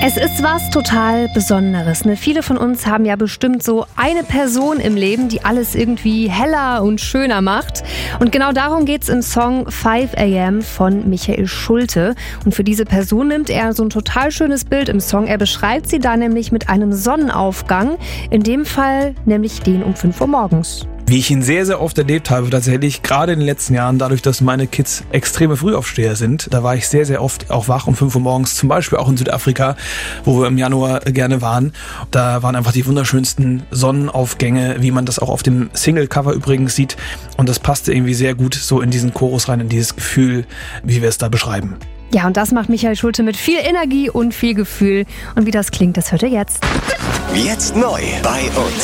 Es ist was total Besonderes. Viele von uns haben ja bestimmt so eine Person im Leben, die alles irgendwie heller und schöner macht. Und genau darum geht's im Song 5 AM von Michael Schulte. Und für diese Person nimmt er so ein total schönes Bild im Song. Er beschreibt sie da nämlich mit einem Sonnenaufgang. In dem Fall nämlich den um 5 Uhr morgens. Wie ich ihn sehr, sehr oft erlebt habe, tatsächlich, gerade in den letzten Jahren, dadurch, dass meine Kids extreme Frühaufsteher sind. Da war ich sehr, sehr oft auch wach um 5 Uhr morgens, zum Beispiel auch in Südafrika, wo wir im Januar gerne waren. Da waren einfach die wunderschönsten Sonnenaufgänge, wie man das auch auf dem Single-Cover übrigens sieht. Und das passte irgendwie sehr gut so in diesen Chorus rein, in dieses Gefühl, wie wir es da beschreiben. Ja, und das macht Michael Schulte mit viel Energie und viel Gefühl. Und wie das klingt, das hört ihr jetzt. Jetzt neu bei uns.